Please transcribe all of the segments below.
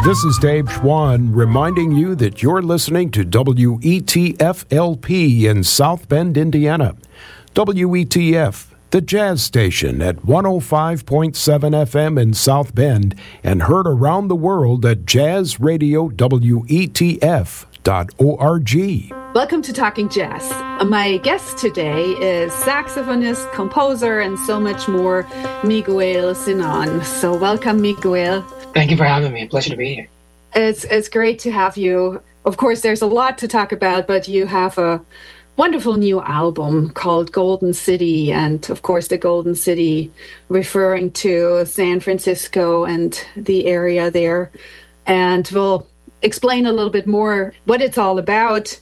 This is Dave Schwann reminding you that you're listening to WETF-LP in South Bend, Indiana. WETF, the jazz station at 105.7 FM in South Bend and heard around the world at jazzradiowetf.org. Welcome to Talking Jazz. My guest today is saxophonist, composer, and so much more, Miguel Zenón. So welcome, Miguel. Thank you for having me. A pleasure to be here. It's great to have you. Of course, there's a lot to talk about, but you have a wonderful new album called Golden City, and of course the Golden City referring to San Francisco and the area there. And we'll explain a little bit more what it's all about.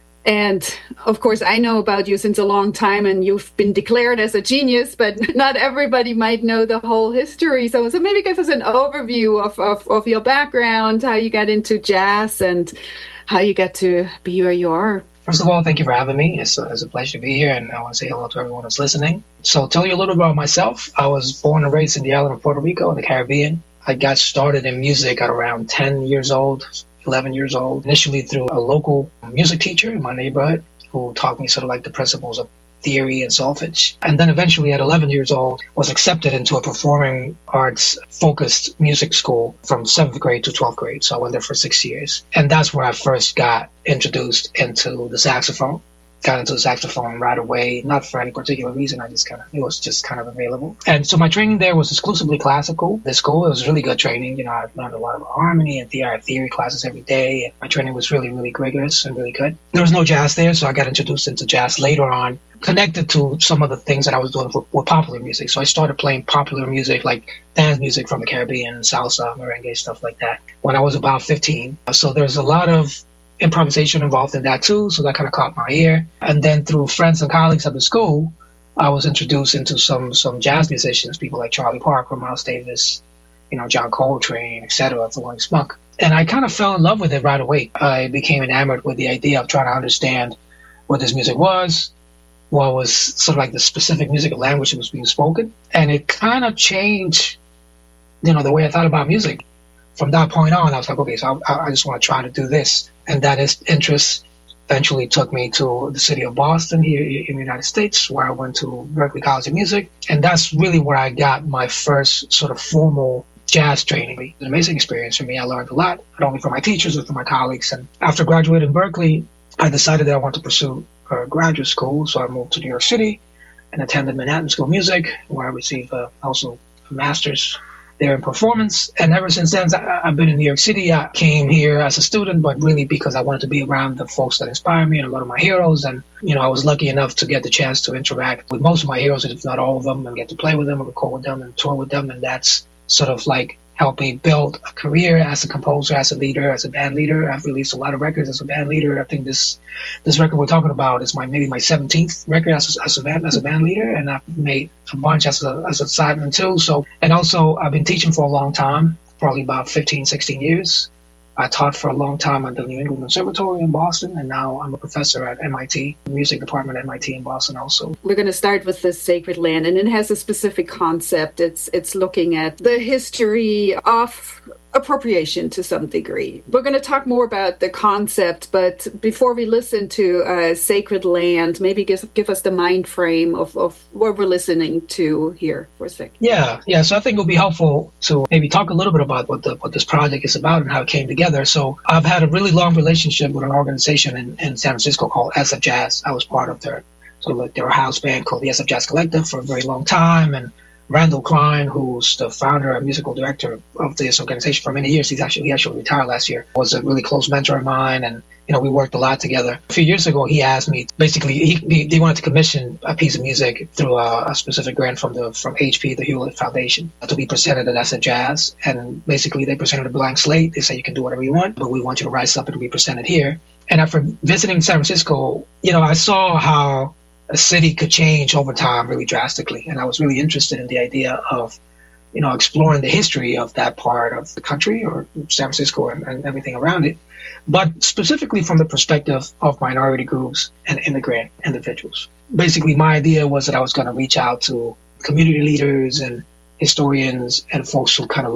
And of course, I know about you since a long time, and you've been declared as a genius, but not everybody might know the whole history. So maybe give us an overview of your background, how you got into jazz, and how you got to be where you are. First of all, thank you for having me. It's a pleasure to be here, and I want to say hello to everyone that's listening. So tell you a little about myself. I was born and raised in the island of Puerto Rico in the Caribbean. I got started in music at around 10 years old. 11 years old, initially through a local music teacher in my neighborhood who taught me sort of like the principles of theory and solfege. And then eventually at 11 years old was accepted into a performing arts focused music school from 7th grade to 12th grade. So I went there for 6 years. And that's where I first got introduced into the saxophone. Got into the saxophone right away, not for any particular reason. It was just kind of available. And so my training there was exclusively classical. The school, it was really good training. You know, I learned a lot of harmony and theory classes every day. My training was really, really rigorous and really good. There was no jazz there, so I got introduced into jazz later on, connected to some of the things that I was doing with popular music. So I started playing popular music, like dance music from the Caribbean, salsa, merengue, stuff like that, when I was about 15. So there's a lot of improvisation involved in that too, so that kind of caught my ear. And then through friends and colleagues at the school, I was introduced into some jazz musicians, people like Charlie Parker, Miles Davis, John Coltrane, etc., Thelonious Monk. And I kind of fell in love with it right away. I became enamored with the idea of trying to understand what this music was, what was sort of like the specific musical language that was being spoken. And it kind of changed, the way I thought about music. From that point on, I was like, okay, so I just want to try to do this. And that interest eventually took me to the city of Boston here in the United States, where I went to Berklee College of Music. And that's really where I got my first sort of formal jazz training. It was an amazing experience for me. I learned a lot, not only from my teachers, but from my colleagues. And after graduating in Berklee, I decided that I wanted to pursue graduate school. So I moved to New York City and attended Manhattan School of Music, where I received also a master's there in performance. And ever since then, I've been in New York City. I came here as a student, but really because I wanted to be around the folks that inspire me and a lot of my heroes. And, I was lucky enough to get the chance to interact with most of my heroes, if not all of them, and get to play with them and record with them and tour with them. And that's sort of like helped me build a career as a composer, as a leader, as a band leader. I've released a lot of records as a band leader. I think this record we're talking about is maybe my 17th record as a band leader, and I've made a bunch as a sideman too. So, and also I've been teaching for a long time, probably about 15, 16 years. I taught for a long time at the New England Conservatory in Boston, and now I'm a professor at MIT, music department at MIT in Boston also. We're going to start with the Sacred Land, and it has a specific concept. It's looking at the history of appropriation to some degree. We're going to talk more about the concept, but before we listen to Sacred Land, maybe give us the mind frame of what we're listening to here for a second. Yeah. So I think it'll be helpful to maybe talk a little bit about what this project is about and how it came together. So I've had a really long relationship with an organization in San Francisco called SF Jazz. I was part of their house band called the SF Jazz Collective for a very long time, and Randall Klein, who's the founder and musical director of this organization for many years, he actually retired last year, was a really close mentor of mine, and we worked a lot together. A few years ago, he asked me, basically, they wanted to commission a piece of music through a specific grant from HP, the Hewlett Foundation, to be presented at SF Jazz, and basically they presented a blank slate. They said, you can do whatever you want, but we want you to write something to be presented here. And after visiting San Francisco, I saw how a city could change over time really drastically. And I was really interested in the idea of, exploring the history of that part of the country, or San Francisco and everything around it, but specifically from the perspective of minority groups and immigrant individuals. Basically, my idea was that I was going to reach out to community leaders and historians and folks who kind of live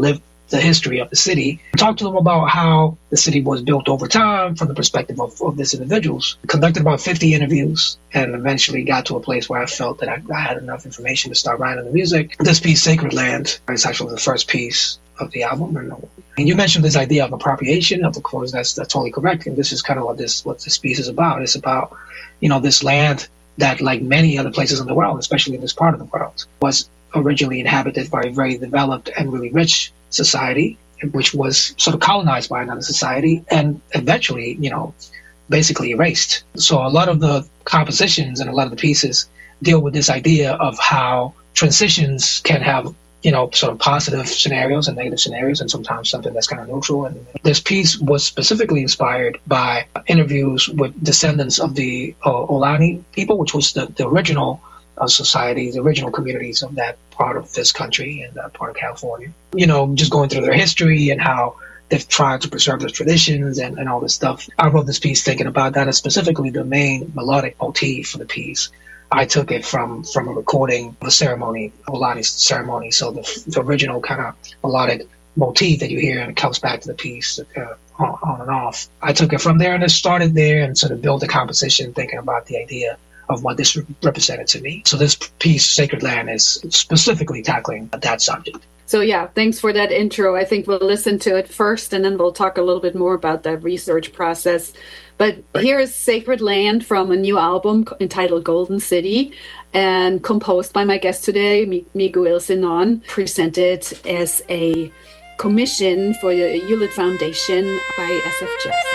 the history of the city. Talked to them about how the city was built over time from the perspective of these individuals. Conducted about 50 interviews and eventually got to a place where I felt that I had enough information to start writing the music. This piece, Sacred Land, is actually the first piece of the album. And you mentioned this idea of appropriation. Of course, that's totally correct. And this is kind of what this piece is about. It's about, this land that, like many other places in the world, especially in this part of the world, was originally inhabited by a very developed and really rich society, which was sort of colonized by another society and eventually, basically erased. So a lot of the compositions and a lot of the pieces deal with this idea of how transitions can have sort of positive scenarios and negative scenarios, and sometimes something that's kind of neutral. And this piece was specifically inspired by interviews with descendants of the Ohlone people, which was the original society, the original communities of that part of this country and that part of California. Just going through their history and how they've tried to preserve their traditions and all this stuff. I wrote this piece thinking about that, and specifically the main melodic motif for the piece. I took it from a recording of a ceremony, Ohlone ceremony. So the original kind of melodic motif that you hear, and it comes back to the piece on and off. I took it from there and it started there and sort of built a composition thinking about the idea of what this represented to me. So this piece, Sacred Land, is specifically tackling that subject. So yeah, thanks for that intro. I think we'll listen to it first and then we'll talk a little bit more about that research process. But here is Sacred Land from a new album entitled Golden City and composed by my guest today, Miguel Zenon, presented as a commission for the Hewlett Foundation by SF Jazz.